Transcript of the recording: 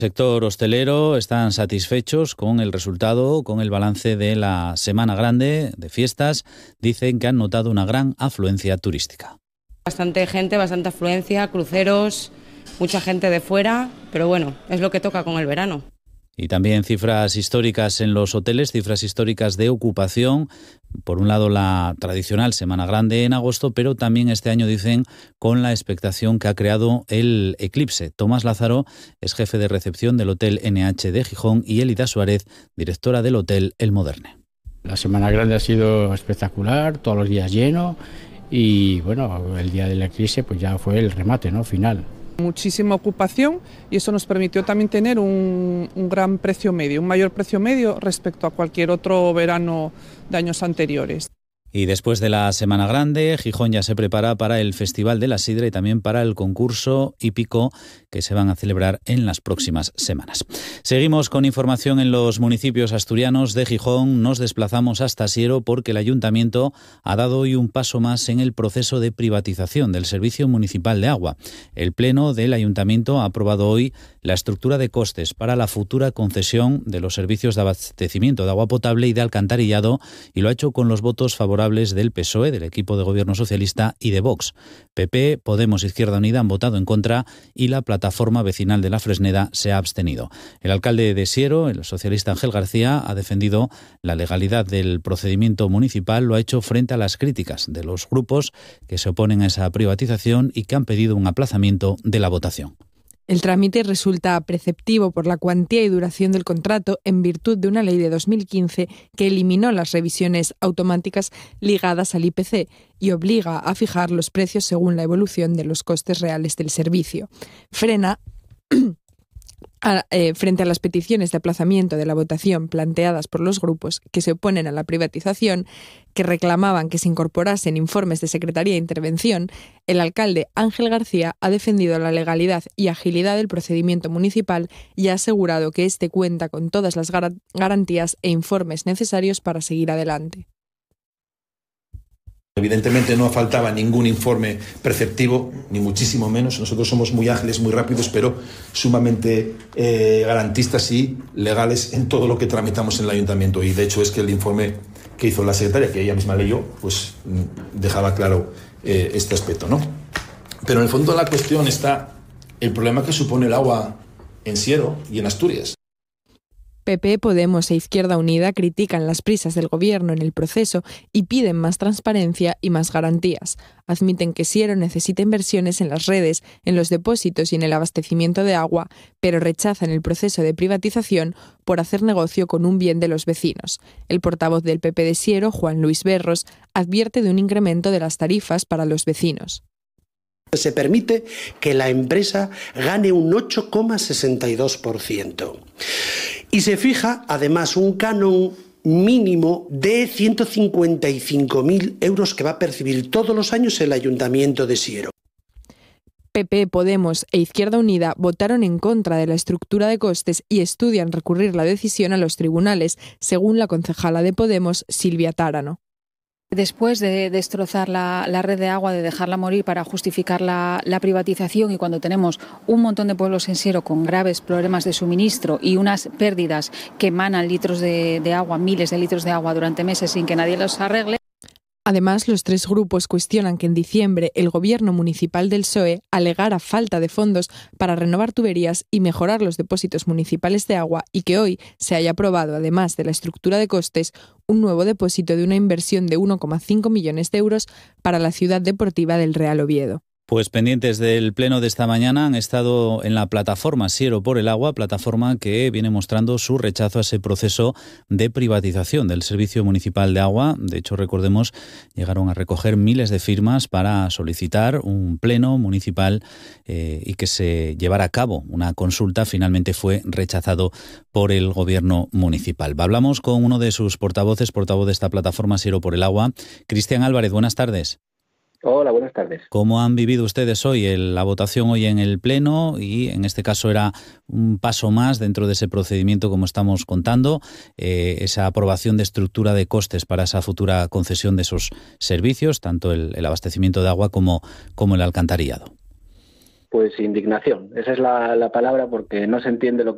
Sector hostelero están satisfechos con el resultado, con el balance de la Semana Grande de fiestas. Dicen que han notado una gran afluencia turística. Bastante gente, bastante afluencia, cruceros, mucha gente de fuera, pero bueno, es lo que toca con el verano. Y también cifras históricas en los hoteles, cifras históricas de ocupación. Por un lado, la tradicional Semana Grande en agosto, pero también este año, dicen, con la expectación que ha creado el eclipse. Tomás Lázaro es jefe de recepción del Hotel NH de Gijón y Elida Suárez, directora del Hotel El Moderne. La Semana Grande ha sido espectacular, todos los días lleno y bueno, el día del eclipse pues ya fue el remate, ¿no? Final. Muchísima ocupación y eso nos permitió también tener un gran precio medio, un mayor precio medio respecto a cualquier otro verano de años anteriores. Y después de la Semana Grande, Gijón ya se prepara para el Festival de la Sidra y también para el concurso hípico que se van a celebrar en las próximas semanas. Seguimos con información en los municipios asturianos de Gijón. Nos desplazamos hasta Siero porque el Ayuntamiento ha dado hoy un paso más en el proceso de privatización del Servicio Municipal de Agua. El Pleno del Ayuntamiento ha aprobado hoy la estructura de costes para la futura concesión de los servicios de abastecimiento de agua potable y de alcantarillado y lo ha hecho con los votos favorables del PSOE, del equipo de gobierno socialista y de Vox. PP, Podemos, Izquierda Unida han votado en contra y la plataforma vecinal de La Fresneda se ha abstenido. El alcalde de Siero, el socialista Ángel García, ha defendido la legalidad del procedimiento municipal, lo ha hecho frente a las críticas de los grupos que se oponen a esa privatización y que han pedido un aplazamiento de la votación. El trámite resulta preceptivo por la cuantía y duración del contrato en virtud de una ley de 2015 que eliminó las revisiones automáticas ligadas al IPC y obliga a fijar los precios según la evolución de los costes reales del servicio. Frena frente a las peticiones de aplazamiento de la votación planteadas por los grupos que se oponen a la privatización, que reclamaban que se incorporasen informes de Secretaría de Intervención, el alcalde Ángel García ha defendido la legalidad y agilidad del procedimiento municipal y ha asegurado que éste cuenta con todas las garantías e informes necesarios para seguir adelante. Evidentemente no faltaba ningún informe preceptivo, ni muchísimo menos. Nosotros somos muy ágiles, muy rápidos, pero sumamente garantistas y legales en todo lo que tramitamos en el ayuntamiento. Y de hecho es que el informe que hizo la secretaria, que ella misma leyó, pues dejaba claro este aspecto, ¿no? Pero en el fondo de la cuestión está el problema que supone el agua en Siero y en Asturias. PP, Podemos e Izquierda Unida critican las prisas del Gobierno en el proceso y piden más transparencia y más garantías. Admiten que Siero necesita inversiones en las redes, en los depósitos y en el abastecimiento de agua, pero rechazan el proceso de privatización por hacer negocio con un bien de los vecinos. El portavoz del PP de Siero, Juan Luis Berros, advierte de un incremento de las tarifas para los vecinos. Se permite que la empresa gane un 8,62%. Y se fija, además, un canon mínimo de 155.000 euros que va a percibir todos los años el Ayuntamiento de Siero. PP, Podemos e Izquierda Unida votaron en contra de la estructura de costes y estudian recurrir la decisión a los tribunales, según la concejala de Podemos, Silvia Tárano. Después de destrozar la red de agua, de dejarla morir para justificar la privatización y cuando tenemos un montón de pueblos en Siero con graves problemas de suministro y unas pérdidas que emanan litros de agua, miles de litros de agua durante meses sin que nadie los arregle. Además, los tres grupos cuestionan que en diciembre el gobierno municipal del PSOE alegara falta de fondos para renovar tuberías y mejorar los depósitos municipales de agua y que hoy se haya aprobado, además de la estructura de costes, un nuevo depósito de una inversión de 1,5 millones de euros para la ciudad deportiva del Real Oviedo. Pues pendientes del pleno de esta mañana han estado en la plataforma Siero por el Agua, plataforma que viene mostrando su rechazo a ese proceso de privatización del Servicio Municipal de Agua. De hecho, recordemos, llegaron a recoger miles de firmas para solicitar un pleno municipal y que se llevara a cabo una consulta. Finalmente fue rechazado por el gobierno municipal. Hablamos con uno de sus portavoces, portavoz de esta plataforma Siero por el Agua, Cristian Álvarez. Buenas tardes. Hola, buenas tardes. ¿Cómo han vivido ustedes hoy la votación hoy en el Pleno? Y en este caso era un paso más dentro de ese procedimiento, como estamos contando, esa aprobación de estructura de costes para esa futura concesión de esos servicios, tanto el abastecimiento de agua como el alcantarillado. Pues indignación, esa es la palabra, porque no se entiende lo